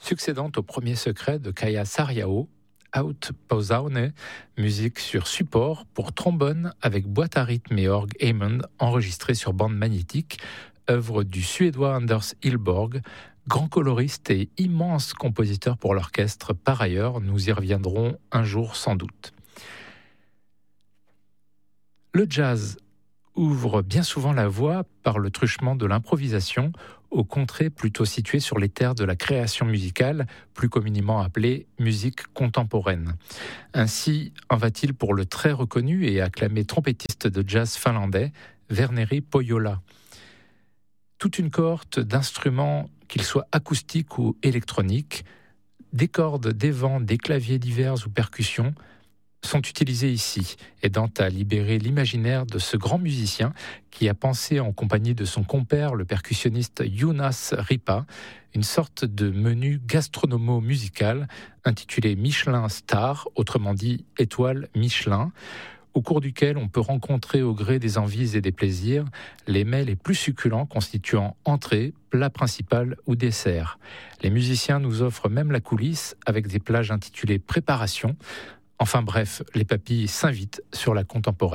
succédant au premier secret de Kaya Sarrião, Out Pausaune, musique sur support pour trombone avec boîte à rythme et orgue Hammond enregistrée sur bande magnétique, œuvre du Suédois Anders Hillborg, grand coloriste et immense compositeur pour l'orchestre. Par ailleurs, nous y reviendrons un jour sans doute. Le jazz ouvre bien souvent la voie par le truchement de l'improvisation aux contrées plutôt situées sur les terres de la création musicale, plus communément appelée musique contemporaine. Ainsi en va-t-il pour le très reconnu et acclamé trompettiste de jazz finlandais, Verneri Pohjola. Toute une cohorte d'instruments, qu'ils soient acoustiques ou électroniques, des cordes, des vents, des claviers divers ou percussions, sont utilisés ici, aidant à libérer l'imaginaire de ce grand musicien qui a pensé en compagnie de son compère, le percussionniste Jonas Ripa, une sorte de menu gastronomo-musical intitulé Michelin Star, autrement dit étoile Michelin, au cours duquel on peut rencontrer au gré des envies et des plaisirs les mets les plus succulents constituant entrée, plat principal ou dessert. Les musiciens nous offrent même la coulisse avec des plages intitulées préparation. Enfin bref, les papilles s'invitent sur la contemporaine.